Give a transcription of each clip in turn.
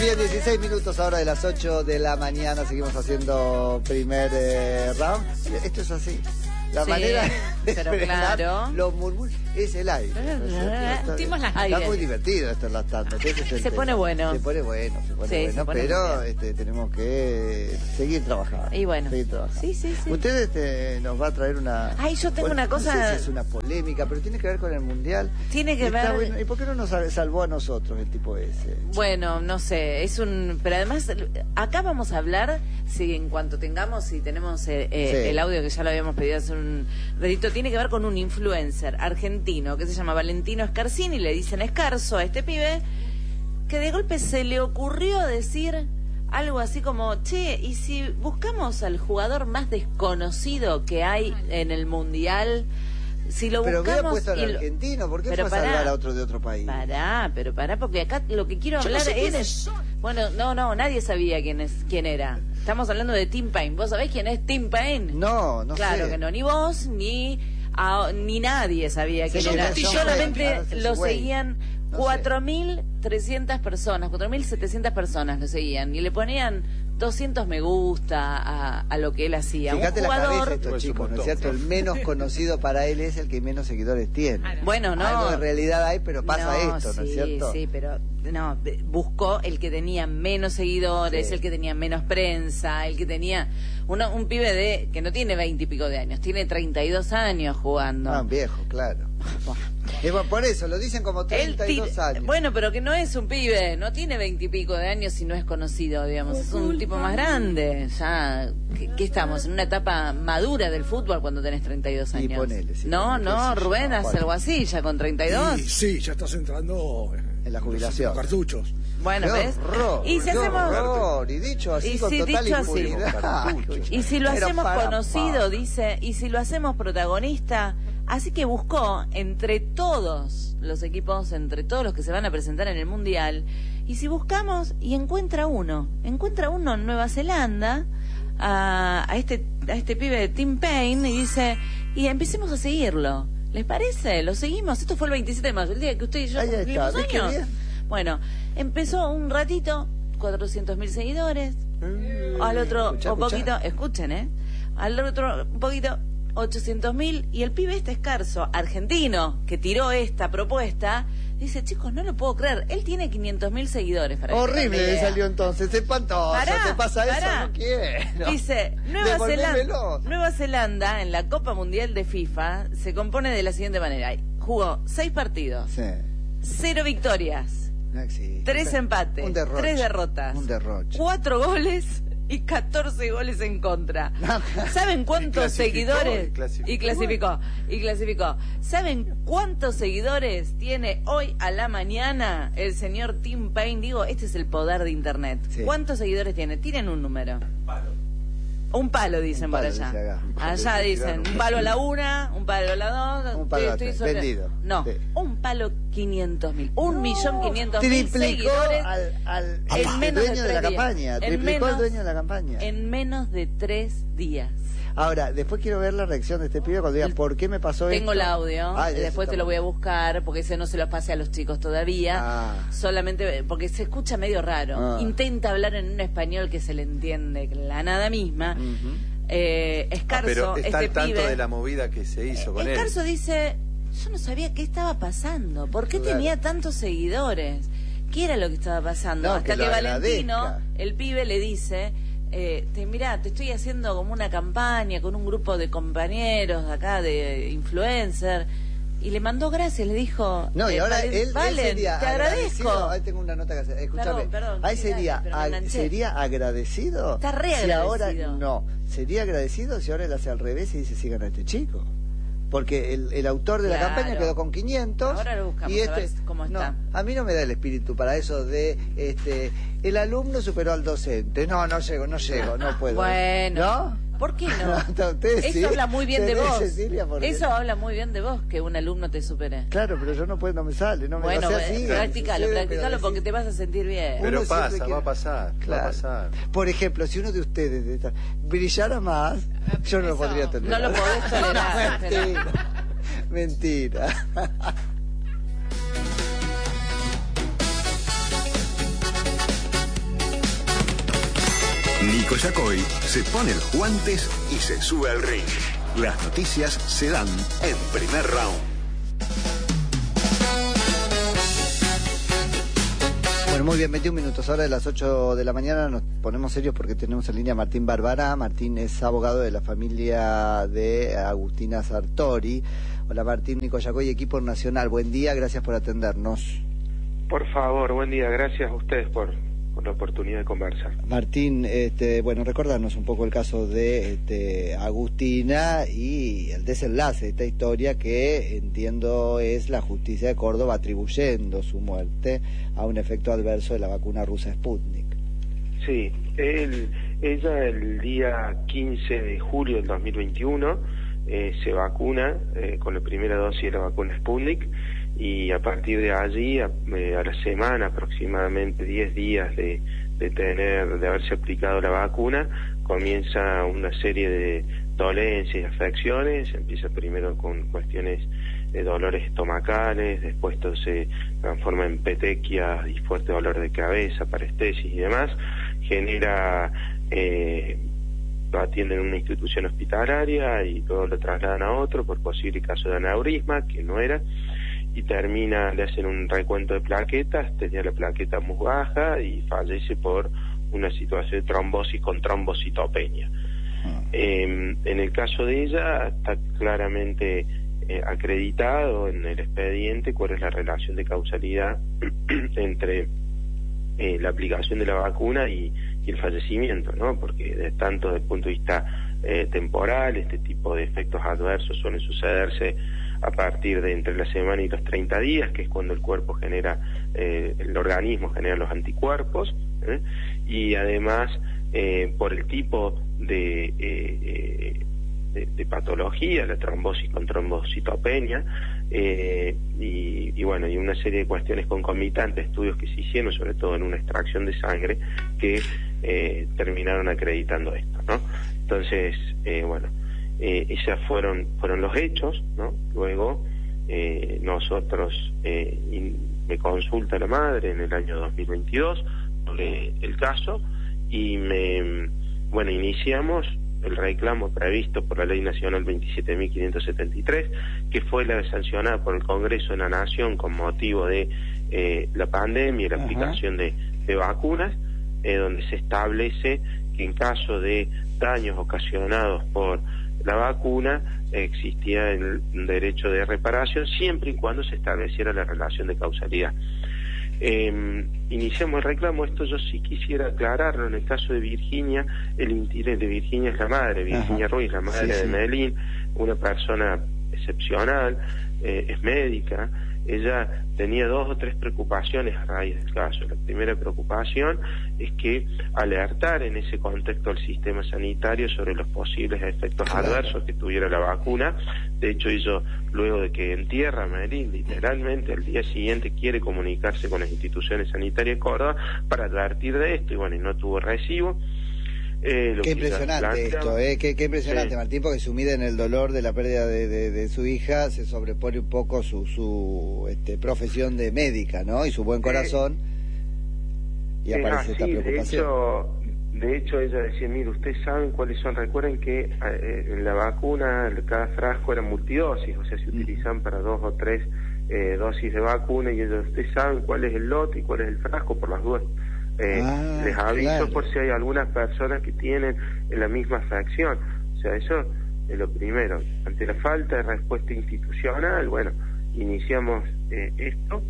Bien, 16 minutos ahora de las 8 de la mañana. Seguimos haciendo primer round. Esto es así. La manera de frenar los murmullos es el aire. Sentimos las Está muy divertido esto en las tandas. Se pone bueno. Se pone bueno, pero tenemos que seguir trabajando. Y bueno. Sí. Usted nos va a traer una... Ay, yo tengo una cosa... No sé si es una polémica, pero tiene que ver con el Mundial. Tiene que ver... Bueno. ¿Y por qué no nos salvó a nosotros el tipo ese? Bueno, no sé, pero además, acá vamos a hablar, si en cuanto tengamos, si tenemos el audio que ya lo habíamos pedido hace un ratito, tiene que ver con un influencer argentino que se llama Valentino Scarsini, le dicen Escarzo a este pibe, que de golpe se le ocurrió decir algo así como, che, ¿y si buscamos al jugador más desconocido que hay en el Mundial? Si lo pero buscamos... Pero puesto al argentino, ¿por qué fue a salvar a otro de otro país? Pará, porque acá lo que quiero hablar es... Bueno, no, nadie sabía quién era. Estamos hablando de Tim Payne. ¿Vos sabés quién es Tim Payne? No sé. Claro que no, ni vos, ni nadie sabía quién era. Solamente lo seguían 4.300 personas, 4.700 personas lo seguían. Y le ponían 200 me gusta a lo que él hacía. Fíjate un jugador, la cabeza de estos chicos, ¿no es cierto? El menos conocido para él es el que menos seguidores tiene. Bueno, no. Algo de realidad hay, pero pasa esto, ¿no es cierto? Sí, pero no, buscó el que tenía menos seguidores, el que tenía menos prensa, el que tenía un pibe que no tiene 20 y pico de años, tiene 32 años jugando. Ah, viejo, claro. Por eso, lo dicen como 32 años. Bueno, pero que no es un pibe, no tiene 20 y pico de años y no es conocido, digamos, es un tipo más grande. Ya, ¿qué estamos? En una etapa madura del fútbol cuando tenés 32 años. Y ponele, sí, no, Rubén, hace algo así, ya con 32. Sí, ya estás entrando en la jubilación. Los cartuchos. Bueno, ¿ves? Y si hacemos... Y dicho así, con total impunidad. Y si lo hacemos conocido, dice, y si lo hacemos protagonista... Así que buscó entre todos los equipos, entre todos los que se van a presentar en el Mundial, y si buscamos y encuentra uno en Nueva Zelanda, a este pibe de Tim Payne, y dice, y empecemos a seguirlo. ¿Les parece? ¿Lo seguimos? Esto fue el 27 de mayo, el día que usted y yo cumplimos años. Bueno, empezó un ratito, 400.000 seguidores, al otro un poquito, escuchen, al otro un poquito, 800.000, y el pibe Escarzo, argentino, que tiró esta propuesta, dice, chicos, no lo puedo creer, él tiene 500.000 seguidores. Horrible le salió entonces, espantoso, ¿te pasa eso? No quiero. Dice, Nueva Zelanda, en la Copa Mundial de FIFA, se compone de la siguiente manera, jugó 6 partidos, 0 victorias, 3 empates, 3 derrotas, 4 goles y 14 goles en contra. ¿Saben cuántos seguidores? Y clasificó. ¿Saben cuántos seguidores tiene hoy a la mañana el señor Tim Payne? Digo, este es el poder de Internet. ¿Cuántos seguidores tiene? Tienen un número. Un palo, dicen por allá. Allá dicen, un palo a la 1, un palo a la 2. Un palo a 3, vendido. No, un palo 500.000. 1.500.000 seguidores al dueño de la campaña. Triplicó al dueño de la campaña. En menos de 3 días. Ahora, después quiero ver la reacción de este pibe cuando diga, ¿por qué me pasó esto? Tengo el audio, después te lo voy a buscar, porque ese no se los pasé a los chicos todavía, solamente porque se escucha medio raro. Intenta hablar en un español que se le entiende la nada misma. Escarzo, pero está al tanto pibe, de la movida que se hizo con él. Escarzo dice, yo no sabía qué estaba pasando, ¿por qué tenía tantos seguidores? ¿Qué era lo que estaba pasando? Hasta que Valentino, el pibe, le dice... mirá, te estoy haciendo como una campaña con un grupo de compañeros de acá, de influencer, y le mandó gracias, le dijo, no, y ahora él sería te agradezco. Ahí tengo una nota que hacer, escúchame, perdón, ahí sería agradecido. Está re agradecido. Sería agradecido si ahora él hace al revés y dice, sigan a este chico, porque el autor de la campaña quedó con 500. Ahora lo buscamos, y a ver cómo está. A mí no me da el espíritu para eso de el alumno superó al docente. No llego, no puedo. Bueno, ¿no? ¿Por qué no? Eso habla muy bien de vos. Eso habla muy bien de vos, que un alumno te supere. Claro, pero yo no puedo, no me sale. Bueno, practicalo, porque te vas a sentir bien. Pero va a pasar. Por ejemplo, si uno de ustedes brillara más, yo no lo podría tener. No lo podés tolerar. Mentira. Nico Yacoy se pone los guantes y se sube al ring. Las noticias se dan en Primer Round. Bueno, muy bien, 21 minutos, ahora de las 8 de la mañana nos ponemos serios porque tenemos en línea a Martín Barbará. Martín es abogado de la familia de Agustina Sartori. Hola Martín, Nico Yacoy, equipo nacional, buen día, gracias por atendernos. Por favor, buen día, gracias a ustedes por la oportunidad de conversar. Martín, bueno, recordarnos un poco el caso de Agustina y el desenlace de esta historia que entiendo es la justicia de Córdoba atribuyendo su muerte a un efecto adverso de la vacuna rusa Sputnik. Sí, ella el día 15 de julio del 2021 se vacuna con la primera dosis de la vacuna Sputnik. Y a partir de allí, a la semana, aproximadamente 10 días de haberse aplicado la vacuna, comienza una serie de dolencias y afecciones. Empieza primero con cuestiones de dolores estomacales, después todo se transforma en petequias y fuerte dolor de cabeza, parestesis y demás. Lo atienden en una institución hospitalaria y luego lo trasladan a otro por posible caso de aneurisma, que no era. Y le hacen un recuento de plaquetas, tenía la plaqueta muy baja y fallece por una situación de trombosis con trombocitopenia. En el caso de ella está claramente acreditado en el expediente cuál es la relación de causalidad entre la aplicación de la vacuna y el fallecimiento, ¿no? Porque tanto desde el punto de vista temporal, este tipo de efectos adversos suelen sucederse a partir de entre la semana y los 30 días, que es cuando el cuerpo genera, el organismo genera los anticuerpos, y además por el tipo de patología, la trombosis con trombocitopenia, y bueno, y una serie de cuestiones concomitantes, estudios que se hicieron, sobre todo en una extracción de sangre, que terminaron acreditando esto, ¿no? Entonces, bueno, esos fueron los hechos, ¿no? Luego nosotros me consulta la madre en el año 2022 sobre el caso y iniciamos el reclamo previsto por la Ley Nacional 27.573, que fue la sancionada por el Congreso de la Nación con motivo de la pandemia y la aplicación de vacunas, donde se establece que en caso de daños ocasionados por la vacuna existía el derecho de reparación siempre y cuando se estableciera la relación de causalidad. Iniciamos el reclamo. Esto yo sí quisiera aclararlo. En el caso de Virginia, el interés de Virginia es la madre, Virginia Ruiz, la madre de Medellín, una persona excepcional, es médica. Ella tenía 2 o 3 preocupaciones a raíz del caso. La primera preocupación es que alertar en ese contexto al sistema sanitario sobre los posibles efectos adversos que tuviera la vacuna. De hecho, ella, luego de que entierra a Medellín, literalmente al día siguiente quiere comunicarse con las instituciones sanitarias de Córdoba para advertir de esto, y bueno, y no tuvo recibo. Qué impresionante esto, qué impresionante, sí. Martín, porque sumida en el dolor de la pérdida de su hija, se sobrepone un poco su profesión de médica, ¿no? Y su buen corazón, y aparece esta preocupación. De hecho, ella decía, mire, ustedes saben cuáles son, recuerden que en la vacuna cada frasco era multidosis, o sea, se utilizan para 2 o 3 dosis de vacuna, y ellos, ustedes saben cuál es el lote y cuál es el frasco, por las dudas. Les aviso, claro, por si hay algunas personas que tienen la misma afección. O sea, eso es lo primero. Ante la falta de respuesta institucional, bueno, iniciamos esto,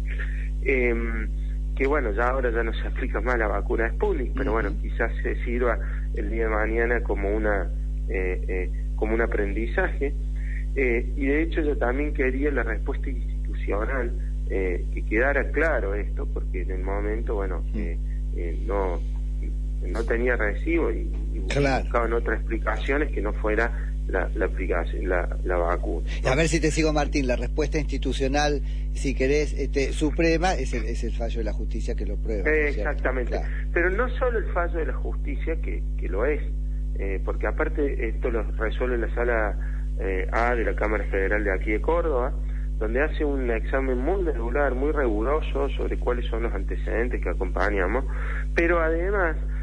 que bueno, ya ahora ya no se aplica más la vacuna Sputnik, pero bueno, quizás se sirva el día de mañana como un aprendizaje, y de hecho yo también quería la respuesta institucional, que quedara claro esto, porque en el momento, bueno, no tenía recibo y claro, buscaban otras explicaciones que no fuera la aplicación, la vacuna. A ver si te sigo, Martín. La respuesta institucional, si querés, suprema, es el fallo de la justicia que lo prueba. Exactamente. Claro. Pero no solo el fallo de la justicia, que lo es, porque aparte esto lo resuelve la sala A de la Cámara Federal de aquí de Córdoba, donde hace un examen muy regular, muy riguroso sobre cuáles son los antecedentes que acompañamos, pero además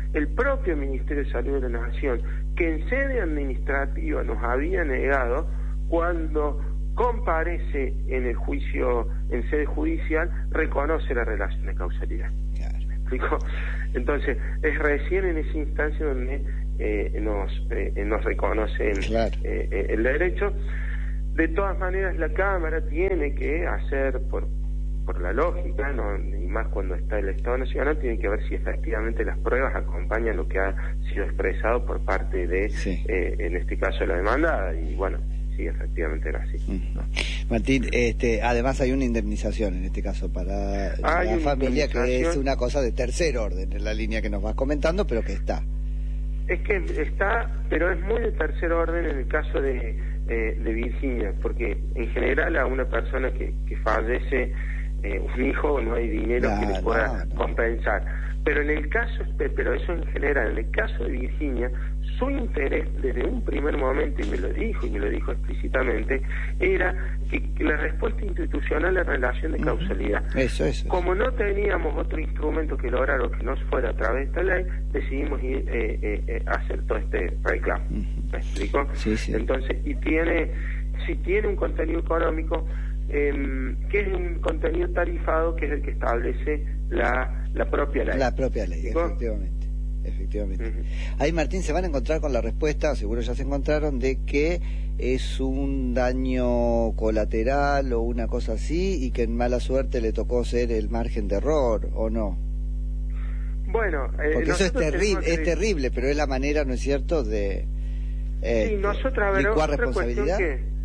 el propio Ministerio de Salud de la Nación, que en sede administrativa nos había negado cuando comparece en el juicio, en sede judicial, reconoce la relación de causalidad. ¿Me explico? Entonces, es recién en esa instancia donde nos reconocen el derecho. De todas maneras, la Cámara tiene que hacer, por la lógica, y más cuando está el Estado Nacional, tiene que ver si efectivamente las pruebas acompañan lo que ha sido expresado por parte de, en este caso, la demandada, y bueno, sí, efectivamente era así. ¿No? Martín, además hay una indemnización en este caso para la familia, que es una cosa de tercer orden, en la línea que nos vas comentando, pero que está. Es que está, pero es muy de tercer orden en el caso de Virginia, porque en general a una persona que fallece un hijo no hay dinero que le pueda compensar, pero en el caso, pero eso en general, en el caso de Virginia, su interés desde un primer momento, y me lo dijo explícitamente, era que la respuesta institucional a la relación de causalidad. Eso. Como no teníamos otro instrumento que lograr o que no fuera a través de esta ley, decidimos ir hacer todo este reclamo. ¿Me explico? Sí. Entonces, si tiene un contenido económico, que es un contenido tarifado, que es el que establece la propia ley. La propia ley, efectivamente. Ahí, Martín, se van a encontrar con la respuesta, seguro ya se encontraron, de que es un daño colateral o una cosa así, y que en mala suerte le tocó ser el margen de error, ¿o no? Bueno, porque eso es terrible, pero es la manera, ¿no es cierto?, de licuar responsabilidad.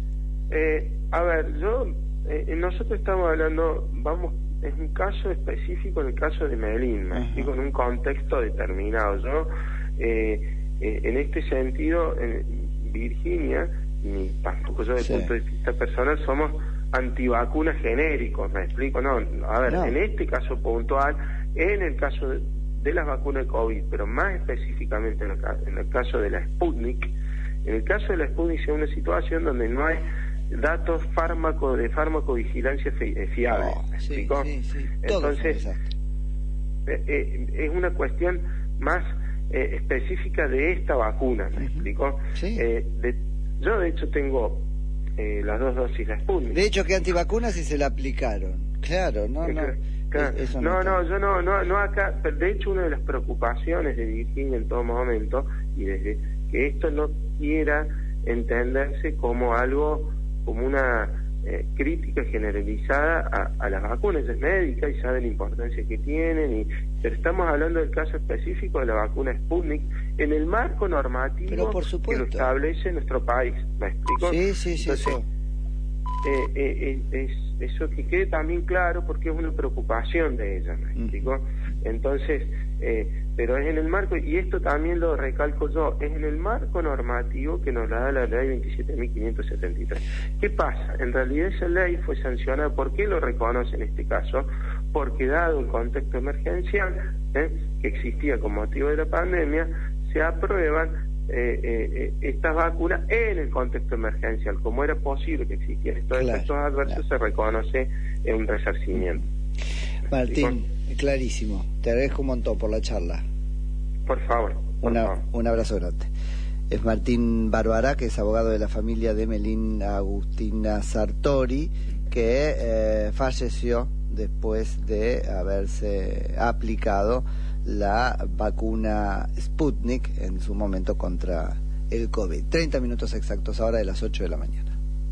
Nosotros estamos hablando, es un caso específico, en el caso de Melín, me explico, en un contexto determinado. Yo, en este sentido, Virginia, ni tampoco yo desde el punto de vista personal, somos antivacunas genéricos, me explico, en este caso puntual, en el caso de las vacunas de COVID, pero más específicamente en el caso de la Sputnik, es una situación donde no hay datos de farmacovigilancia fiable. ¿Me explico? Entonces, es una cuestión más específica de esta vacuna, ¿me explico? Yo, de hecho, tengo las 2 dosis de Sputnik. De hecho, ¿qué antivacunas si se la aplicaron? Claro, no. No acá. Pero de hecho, una de las preocupaciones de Virginia en todo momento, y desde que esto no quiera entenderse como una crítica generalizada a las vacunas. Es médica y sabe la importancia que tienen, pero estamos hablando del caso específico de la vacuna Sputnik en el marco normativo que lo establece nuestro país. ¿Me explico? Sí. Entonces, eso que quede también claro, porque es una preocupación de ella, ¿me explico? Entonces, pero es en el marco, y esto también lo recalco yo, es en el marco normativo que nos da la ley 27.573. ¿Qué pasa? En realidad esa ley fue sancionada. ¿Por qué lo reconoce en este caso? Porque dado el contexto emergencial que existía con motivo de la pandemia, se aprueban estas vacunas en el contexto emergencial. Como era posible que existieran estos efectos adversos, se reconoce un resarcimiento. Martín, clarísimo. Te agradezco un montón por la charla. Por favor. Un abrazo grande. Es Martín Barbará, que es abogado de la familia de Melín Agustina Sartori, que falleció después de haberse aplicado la vacuna Sputnik en su momento contra el COVID. 30 minutos exactos ahora de las 8 de la mañana.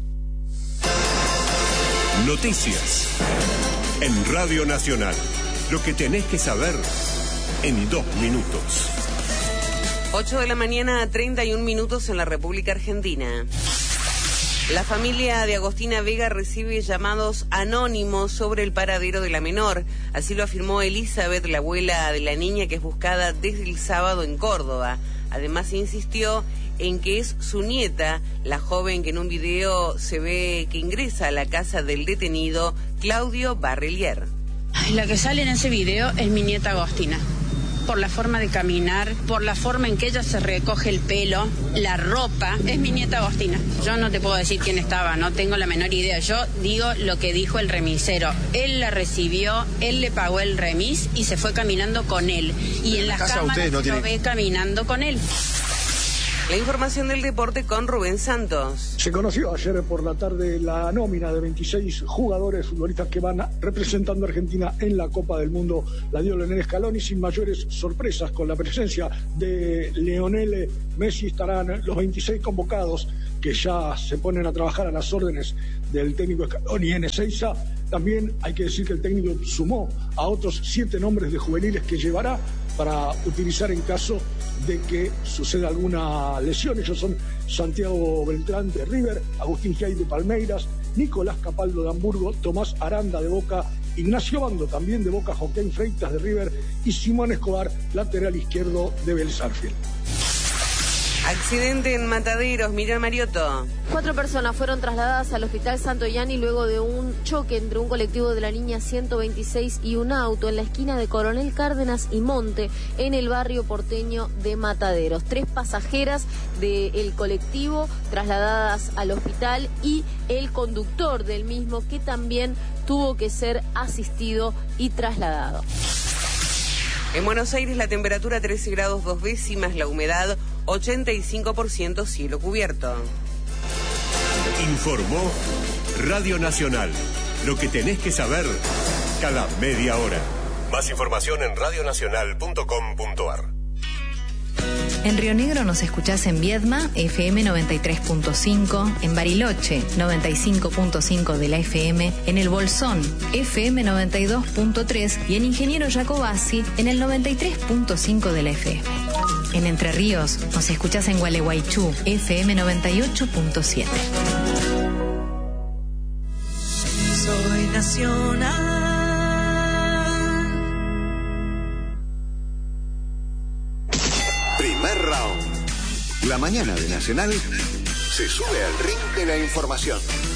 Noticias en Radio Nacional. Lo que tenés que saber en 2 minutos. 8 de la mañana, 31 minutos en la República Argentina. La familia de Agostina Vega recibe llamados anónimos sobre el paradero de la menor. Así lo afirmó Elizabeth, la abuela de la niña, que es buscada desde el sábado en Córdoba. Además insistió en que es su nieta, la joven que en un video se ve que ingresa a la casa del detenido Claudio Barrelier. La que sale en ese video es mi nieta Agostina. por la forma de caminar, por la forma en que ella se recoge el pelo, la ropa. Es mi nieta Agostina. Yo no te puedo decir quién estaba, no tengo la menor idea. Yo digo lo que dijo el remisero. Él la recibió, él le pagó el remis y se fue caminando con él. Y en las cámaras lo ve caminando con él. La información del deporte con Rubén Santos. Se conoció ayer por la tarde la nómina de 26 jugadores futbolistas que van representando a Argentina en la Copa del Mundo. La dio Lionel Scaloni sin mayores sorpresas. Con la presencia de Lionel Messi estarán los 26 convocados que ya se ponen a trabajar a las órdenes del técnico Scaloni en Ezeiza. También hay que decir que el técnico sumó a otros 7 nombres de juveniles que llevará para utilizar en caso de que suceda alguna lesión. Ellos son Santiago Beltrán de River, Agustín Giay de Palmeiras, Nicolás Capaldo de Hamburgo, Tomás Aranda de Boca, Ignacio Bando también de Boca, Joaquín Freitas de River y Simón Escobar, lateral izquierdo de Vélez Sarsfield. Accidente en Mataderos, Miriam Mariotto. 4 personas fueron trasladadas al Hospital Santo Yani luego de un choque entre un colectivo de la línea 126 y un auto en la esquina de Coronel Cárdenas y Monte, en el barrio porteño de Mataderos. 3 pasajeras del colectivo trasladadas al hospital y el conductor del mismo, que también tuvo que ser asistido y trasladado. En Buenos Aires la temperatura 13 grados 2 décimas, la humedad 85%, cielo cubierto. Informó Radio Nacional. Lo que tenés que saber cada media hora. Más información en radionacional.com.ar. En Río Negro nos escuchás en Viedma, FM 93.5, en Bariloche, 95.5 de la FM, en El Bolsón, FM 92.3 y en Ingeniero Jacobasi, en el 93.5 de la FM. En Entre Ríos nos escuchás en Gualeguaychú, FM 98.7. Soy nacional. Primer round. La mañana de Nacional se sube al ring de la información.